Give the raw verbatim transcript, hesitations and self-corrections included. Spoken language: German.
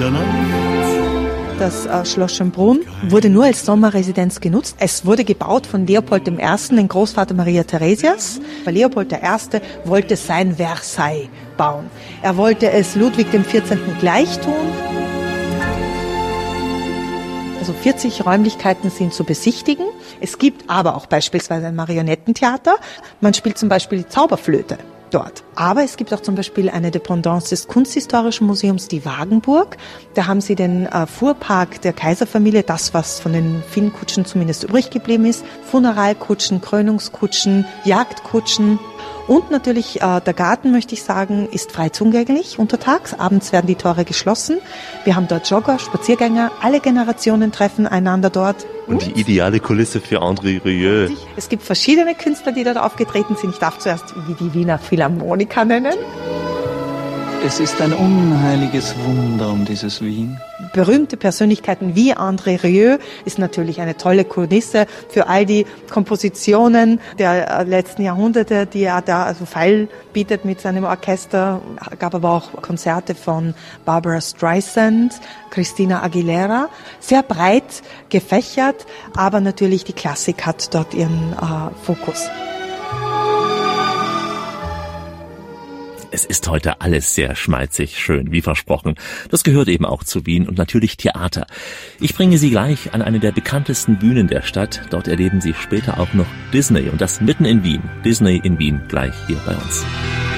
Das äh, Schloss Schönbrunn wurde nur als Sommerresidenz genutzt. Es wurde gebaut von Leopold der Erste., den Großvater Maria Theresias. Weil Leopold der Erste. wollte sein Versailles bauen. Er wollte es Ludwig dem Vierzehnten gleich tun. Also vierzig Räumlichkeiten sind zu besichtigen. Es gibt aber auch beispielsweise ein Marionettentheater. Man spielt zum Beispiel die Zauberflöte dort. Aber es gibt auch zum Beispiel eine Dependance des Kunsthistorischen Museums, die Wagenburg. Da haben sie den äh, Fuhrpark der Kaiserfamilie, das, was von den vielen Kutschen zumindest übrig geblieben ist. Funeralkutschen, Krönungskutschen, Jagdkutschen. Und natürlich äh, der Garten, möchte ich sagen, ist frei zugänglich untertags. Abends werden die Tore geschlossen. Wir haben dort Jogger, Spaziergänger. Alle Generationen treffen einander dort. Und die ideale Kulisse für André Rieu. Es gibt verschiedene Künstler, die dort aufgetreten sind. Ich darf zuerst die Wiener Philharmoniker nennen. Es ist ein unheiliges Wunder um dieses Wien. Berühmte Persönlichkeiten wie André Rieu ist natürlich eine tolle Kulisse für all die Kompositionen der letzten Jahrhunderte, die er da also feil bietet mit seinem Orchester. Es gab aber auch Konzerte von Barbara Streisand, Christina Aguilera. Sehr breit gefächert, aber natürlich die Klassik hat dort ihren äh, Fokus. Es ist heute alles sehr schmalzig, schön, wie versprochen. Das gehört eben auch zu Wien und natürlich Theater. Ich bringe Sie gleich an eine der bekanntesten Bühnen der Stadt. Dort erleben Sie später auch noch Disney und das mitten in Wien. Disney in Wien, gleich hier bei uns.